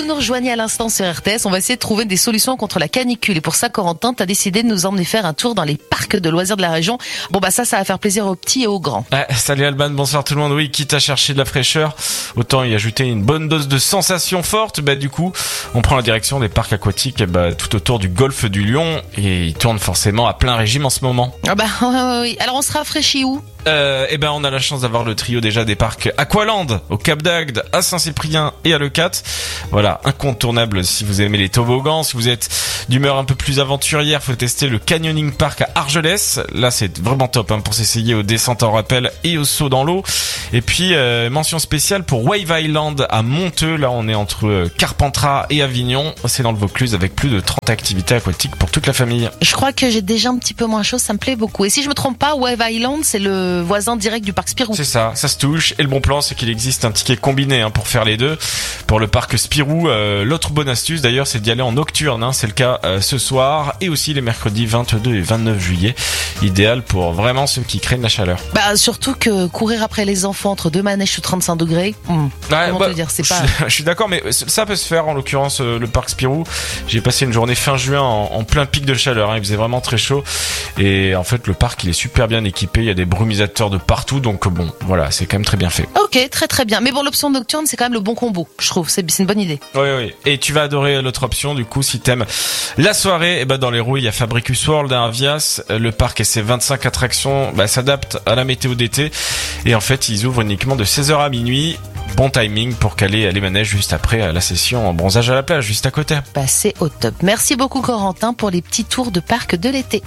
nous rejoignez à l'instant sur RTS, on va essayer de trouver des solutions contre la canicule. Et pour ça, Corentin, t'as décidé de nous emmener faire un tour dans les parcs de loisirs de la région. Bon ça va faire plaisir aux petits et aux grands. Salut Alban, bonsoir tout le monde. Oui, quitte à chercher de la fraîcheur, autant y ajouter une bonne dose de sensations fortes. Du coup, on prend la direction des parcs aquatiques tout autour du golfe du Lion et ils tournent forcément à plein régime en ce moment. Oui. Alors on se rafraîchit où ? On a la chance d'avoir le trio déjà des parcs Aqualand, au Cap d'Agde, à Saint-Cyprien et à Leucate. Voilà, incontournable si vous aimez les toboggans. Si vous êtes d'humeur un peu plus aventurière, faut tester le Canyoning Park à Argelès. Là, c'est vraiment top pour s'essayer aux descentes en rappel et au saut dans l'eau. Et puis, mention spéciale pour Wave Island à Monteux. Là, on est entre Carpentras et Avignon. C'est dans le Vaucluse avec plus de 30 activités aquatiques pour toute la famille. Je crois que j'ai déjà un petit peu moins chaud, ça me plaît beaucoup. Et si je me trompe pas, Wave Island, c'est le voisin direct du parc Spirou. C'est ça se touche. Et le bon plan, c'est qu'il existe un ticket combiné pour faire les deux. Pour le parc Spirou, l'autre bonne astuce d'ailleurs, c'est d'y aller en nocturne. C'est le cas ce soir et aussi les mercredis 22 et 29 juillet. Idéal pour vraiment ceux qui craignent la chaleur. Surtout que courir après les enfants entre deux manèges sous 35 degrés, comment te dire, c'est pas... Je suis d'accord, mais ça peut se faire. En l'occurrence, le parc Spirou, j'ai passé une journée fin juin en plein pic de chaleur. Il faisait vraiment très chaud. Et en fait, le parc, il est super bien équipé. Il y a des brumisateurs de partout. Donc voilà, c'est quand même très bien fait. Ok, très bien. Mais bon, l'option nocturne, c'est quand même le bon combo, je trouve. C'est une bonne idée. Oui. Et tu vas adorer l'autre option, du coup, si t'aimes la soirée. Dans les roues, il y a Fabricus World à Avias. Le parc et ses 25 attractions s'adaptent à la météo d'été. Et en fait, ils ouvrent uniquement de 16h à minuit. Bon timing pour caler les manèges juste après la session en bronzage à la plage, juste à côté. C'est au top. Merci beaucoup Corentin pour les petits tours de parc de l'été.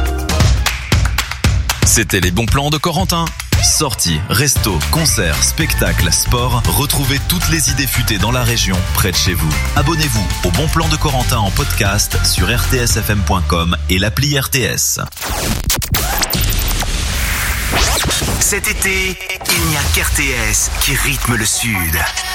C'était les bons plans de Corentin. Sorties, restos, concerts, spectacles, sport, retrouvez toutes les idées futées dans la région, près de chez vous. Abonnez-vous au Bon Plan de Corentin en podcast sur rtsfm.com et l'appli RTS. Cet été, il n'y a qu'RTS qui rythme le Sud.